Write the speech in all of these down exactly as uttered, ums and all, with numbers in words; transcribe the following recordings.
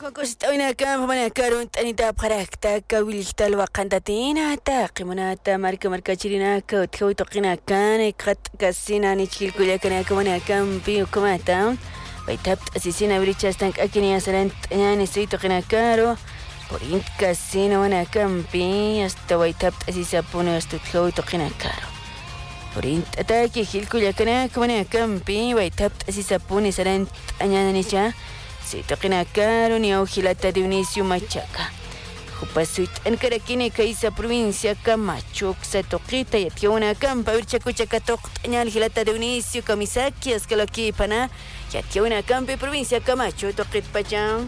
Makusitawina kan pamanakaron tanita parakta kawilihtal waqantatina ta qimunata marka marka chirina ka utkawi toqina kan iqat kasina ni chilkulia kana kamana kan pi kumata baitab asisina brichas tank akini asalan yani sui toqina karo porint kasina wana kan pi hasta baitab asisa pone hasta utkawi toqina karo porint ataki chilkulia kana kamana kan pi baitab asisa pone salan anyana ni cha si toqina karo ni aujilata de Dionisio Machaca. Jupasuit en Caraquine Caiza provincia Camacho, Xatoquita y Ationa Campa, Virchacucha Catoc, Tañal Gilata de Dionisio Kamisaki, Ascaloqui Pana, y Ationa Campa provincia Camacho, Toquit Pachán.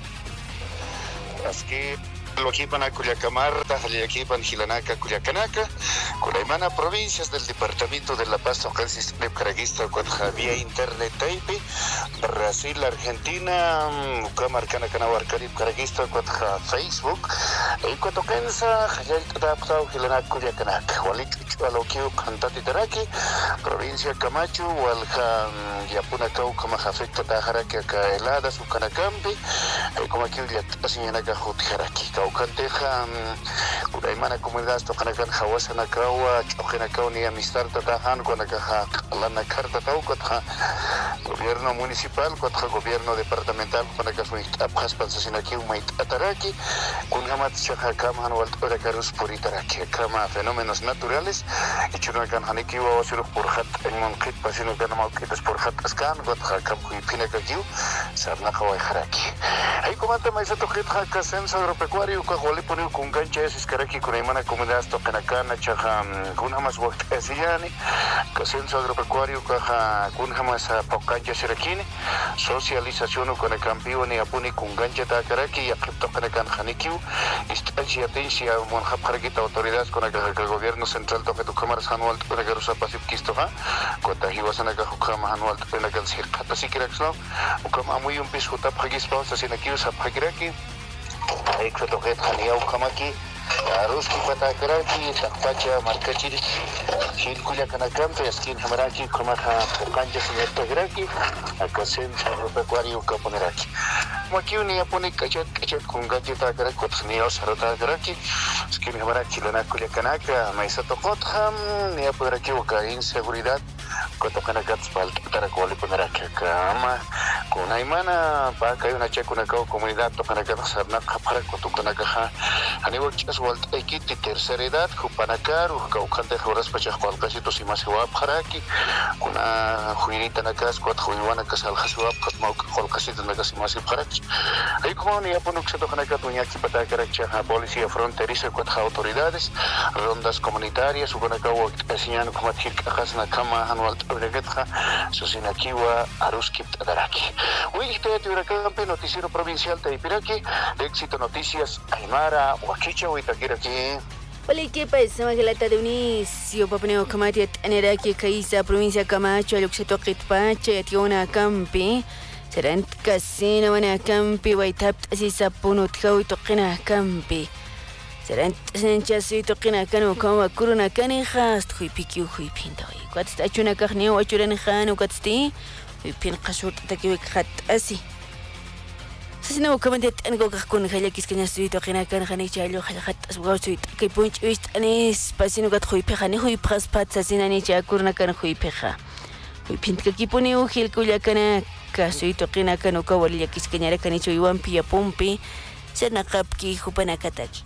Así Loquipana, Culiacamar, Tajaliaquipan, Gilanaca, Culiacanaca, Culaimana, provincias del departamento de La Paz, Tocansis, Caraguista, con Javier Internet, Taipe, Brasil, Argentina, Ucamarcana, Canavar, Carib, Caraguista, con Facebook, y con Tocanza, Jayal, Tadaptao, Gilanaca, Culiacanaca, Walit, Aloquio, Cantati, Taraki, provincia Camacho, Walja, Yapunacau, Camajafecta, Tajaraki, Caelada, Sucanacampi, y como aquí, Yasinanaca, Jutjaraki, Caucanteja, Culaimana, comunidad, Tocanacan, Hawasanakawa, Chojenacao, ni Amistad, Tatajan, Guanacaja, Lana Carta, Taucotja, gobierno municipal, Cotja, gobierno departamental, Guanacazuit, Abjas, Pansasinaki, Umait, Ataraki, Kunhamat, Chajacam, Walt, Oracarus, Puritaraki, Kama, fenómenos naturales, y Chunacan, Haniki, Wasur, Purhat, en Monkit, Pasino, Ganamaukitas, Purhat, Ascan, Gotja, Kamku, Pinakakiu, Sarnajawa, Haraki. Ahí comata mais Toquitja, Casenso agropecuario, Cajuali, Puniu, Kungancha, Iscaraki, Kunaimana, comunidad, Tocanacana, Chaja, Kunhamas, Wachasillani, Casenso agropecuario, Caja, Kunhamas, Paucancha, Serakini, socialización con el campio, ni Apuni, Kungancha, Takaraki, y Tocanecan, Hanikiu, instancia, atencia, Monjaparakita, autoridades con el gobierno central, Toquetucamar, Hanual, Pegarusa, Pasip Kistoja, Cotajiwasanaka, Hukama, Hanual, Penagan, Sirkata, Sikiraxno, Ukama, muy un pisco, Tapagis, Pausa, Sinakiu, Sapagiraki, Ekfetohet, Haniau, Kamaki, Ruski Patakaraki, Takpacha, Markachiri, Hilkuya Kanakam, Eskin Hamaraki, Komaha, Kanja, Señor Tagraki, Akasen, Agropecuario, Caponeraki. Makiuni, Aponi, Kachet, Kachet, Kungaji Takaraki, Kotnios, Rotagaraki, Skin Hamaraki, Lanakuya Kanaka, Maisato Kotham, Niaporaki, inseguridad, Kotokanakats, Tarakuali Poneraki, Kama, Kunaimana, Paka, una Chekunakao, comunidad, Tokanakan, Sarnak, Parakotukanaka, Aniwak. Walt Ekiti, tercera edad, Jupanacar, Caucante, Joras Pachacalcasitos y Masiwap, Haraki, una Juirita Nakas, Quat Juiwana Casal Hasuap, Katmauk, Holcasitos Nagasimasi Haraki. Ahí como ni Apunuk Setokanaka, Tuñaki Patacaracha, Policía Fronteriza, Quat autoridades, rondas comunitarias, Ubanakawa, Asian, Kumatik, Hasna Kama, Anual Bregetja, Susinakiwa, Aruskip Tadaraki. Wigte, Turacampe, Noticiero Provincial Taipiraki, Éxito Noticias, Aymara, Huachicha, Hola, ¿qué pasa? Magalata de Dionisio, Papaneo Camati, Aneraki, Caiza, provincia Camacho, Luxetoquit Pacha, Ationa Campi, Serant Casina, Wana Campi, Waitap, Asisa Punut, Hau, Toquina Campi, Serant Sanchas, Toquina Cano, Kama, Kuruna Canijas, Huipiki, Huipinto, Quatsta Chuna Carneo, Achuranjano, Quatsti, Huipin Casut, Takiwik Hat, Asi. Sina ukamante tango kakun kaya kiskanya suit okina kan khani chalo khalat aswa suit ke punch wist anis pasino gat khoy phani khoy phas phat sasina ni cha kurna kan khoy pha khoy pint ka kipuni u khil kuya kana ka suit okina kan o kawali kiskanya kan choy wan pia pompi sana kapki khupana kataki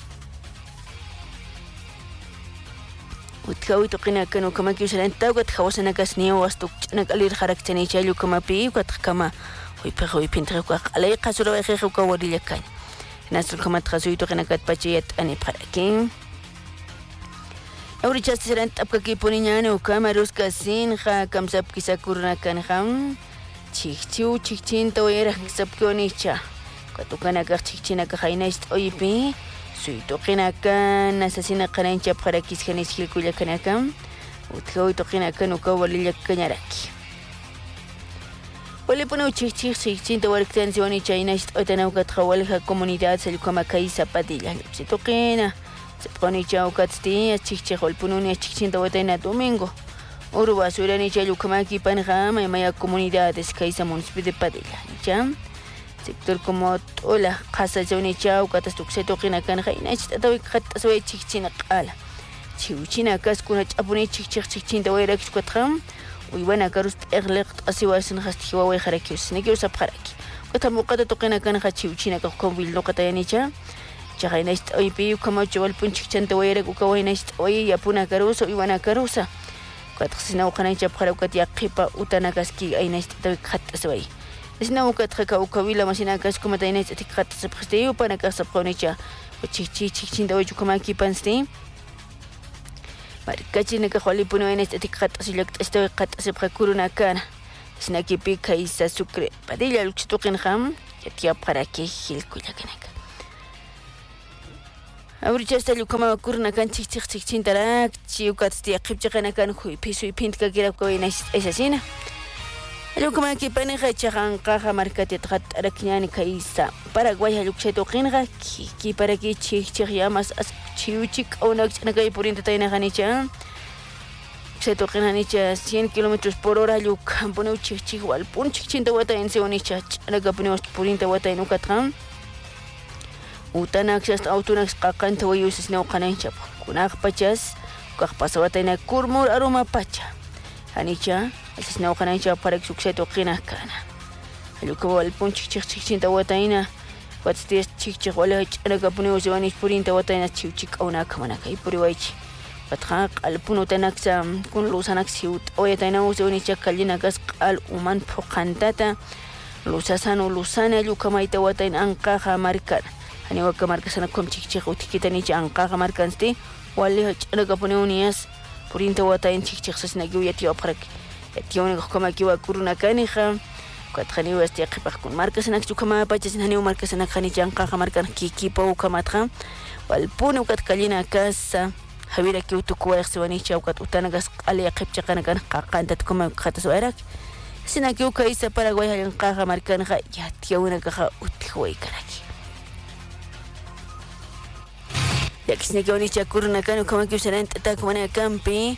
utkawi tokina kan o kamaki usalan tagat khawasana kasni wastuk nakalir kharaktani chalo kamapi kat kama Huipejo y Pintraco, Alay Casuro, Ejeco, Wadillacan. Nasıl Comat Hasuito, Renacat Pachet, and Parakin. Eurichas Serent Apaki Puniano, Camarus Casin, Ha, comes up Kisakurna Canham, Chichu, Chichinto, Era, Sapconicha, Catucanaca, Chichina Cahainest, Oipi, Suito Renacan, Assassina Carancha, Parakis, Hanis Hilkuya Canacam, Utho Tokinacan, Ukawalia Canaraki. Wale pone uchichich chichinta warktan siwani chayna otanaukat khawalha comunidad selkama kaisa padilla se toqena se pone chaukatstia chichich holpununi chichinta watena domingo uru basurani chaylukama ki panjama maya comunidades kaisa municipio de Padilla cham sector como tola casa jawni chau katas tukseto qina kan khayna chitawi khatas way chikchina qala chiuchina kas kuna chapuni chikchik chikchinta wayrak chkwatkham uywana karus egliq asiwasin khasthiwa way kharakius niki usab kharaki kata muqata tuqina kan khachiuchina ka konbil noqata yanicha chaqayna istoy piu kama chawal punchikchanta wayrak ukawayna istoy yapuna karusa uywana karusa katqsina uqana chapkhara ukat yaqipa utanakaski ayna istoy khatas way isna ukat khaka ukawila masina kas kuma tayna itik khatas phste upana kasab qonicha chichi chikchinta way chukama kipansti markachina ka kholi puno en este khatas silak estoy khatas bqakuruna kana snaki pika isa sukre padilla luxtuqin kham yatia para que hilkuya kanaka ahorita está lukama kurna kan chik chik chik chintarak chiukat tia qipchaqana kan khui pisu pintka kira ko ina esasina lukama ki paneja chagan qaja markati tqat araknyani kaisa Paraguay luxtuqinga ki para que chik chik yamas chiuchik onak chanakay purinta tayna ganicha se toqina nicha cien kilómetros por hora luk pone chik chik wal pun chik chinta wata en seonicha chanaka pone purinta wata en ukatram utanak just autonax qaqanta wayusis no qanancha kunaq pachas qaq pasawata ina kurmur aroma pacha anicha asis no qanancha para que se toqina kana luk wal pun chik chik chik chinta wata ina What's this chick chick wala chanaka puno zewani purinta wata ina chiuchik auna kamana kai puriwaichi patqa qalpuno tanaksa kun lusanak siut oyata ina zewani chakalina gas qal uman phuqantata lusasano lusana lukamaita wata ina anqaqa markan ani waka markasana kom chick chick utikitani anqaqa markansti wali chanaka puno unias purinta wata ina chick chick sasna guyati oprak etioni kama kiwa kuruna kanija Katkhani wasti qipaq kun markas nak chukama pachas nani markas nak khani janqa markan kiki pau kamatqa wal punu kat kalina kasa habira ki utukwa xwani chawkat utanagas qali qipchaqana kan qaqanta kuma khatas warak sina ki ukaisa Paraguay halin qaqa markan kha yatiuna kha utkhwai karaki yakisne ki oni chakurna kan kuma ki usaran tata kuma kampi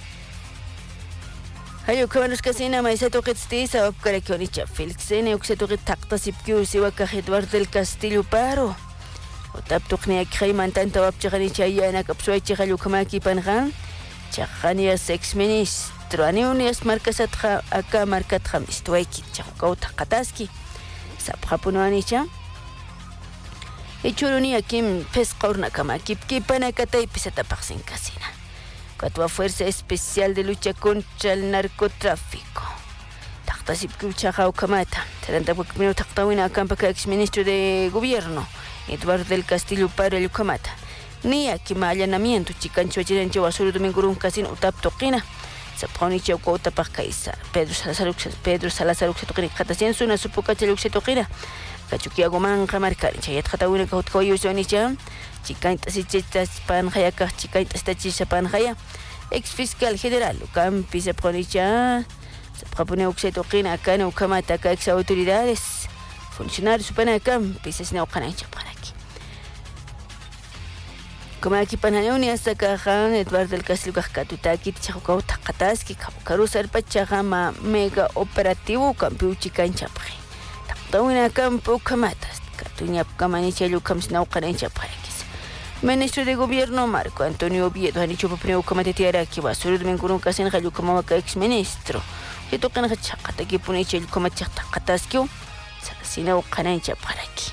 Hayo kamanus kasina maisa toqit sti sabab kara ki onicha Felixene ukse toqit taqtasib ki usiwa ka Eduardo del Castillo paro otap toqni akhay mantan tawab chaqani chayana kapsoi chaqalu kamaki pangan chaqani ex ministro ani unias markasat kha aka markat kham istoiki chaqau taqataski sabqa punani cha echuruni akim pesqorna kamaki ki panakatay pisata paqsin kasina Katwa Fuerza Especial de Lucha contra el Narcotráfico. Taqtasib kuchaqaw kamata. Taranta pukmino taqtawina akampaka exministro de Gobierno, Eduardo del Castillo Paro el kamata. Ni aquí allanamiento chicancho achirancho basuru domingurun casin utap toqina. Saponi chauko utapaq kaisa. Pedro Salazar Pedro Salazar toqina qatasian suna supukacha luxa toqina. Kachuki agoman qamarkari chayat qatawina kahutkawayu sonicha. Chicainta si chitas panjaya ka chicainta sta chisa panjaya ex fiscal general Campi se ponicha se propone uxeto qina kana ukamata ka ex autoridades funcionarios pana Campi se sina uqanancha panaki como aquí panayoni hasta ka Eduardo del Castillo ka tutaki chaqo taqataski karusar pachama mega operativo Campi chicaincha pri taqtawina Campi ukamata katunya kamanicha lukams na uqanancha panaki Ministro de Gobierno Marco Antonio Oviedo ha dicho paprio kamate tiara ki basuru domingurun kasin halu kama ka ex ministro que toqan chaqata ki puniche el komachaq taqataskio sina uqanancha paraki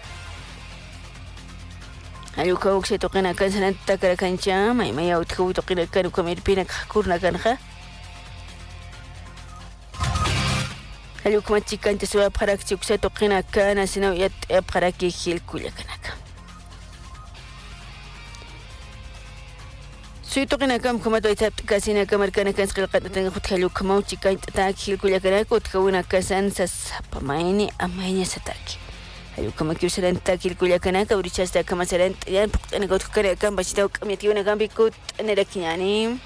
halu ka uxe toqana kansan takara kancha mai mai utku toqina kan kamir pina kurna kanha halu kamachikanta suwa paraki uxe toqina kana sina yat paraki hil kuya kanaka Soy toqina kam kuma toy tap kasina kamar kana kan sqil qatan khuthalu kama chika ta khil kula kana ko tkawina kasan sas pamaini amaini sataki halu kama ki usaran ta khil kula kana ka urichas ta kama saran yan puqtana ko tkare kam bachita kam yatiuna kam bikut neraknyani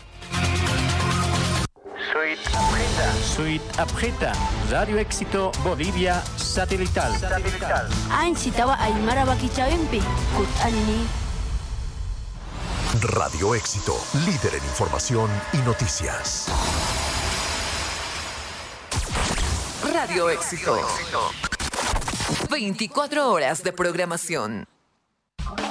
Suite Apreta. Suite Apreta. Radio Éxito Bolivia Satelital. Satelital. Ansi tawa aymara bakichawempi kut anini Radio Éxito, líder en información y noticias. Radio Éxito. veinticuatro horas de programación.